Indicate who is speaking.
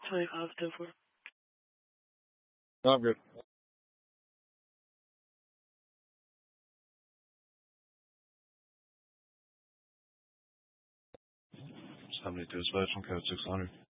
Speaker 1: 25 still for.
Speaker 2: No, I'm good.
Speaker 3: Somebody dispatch on code 600.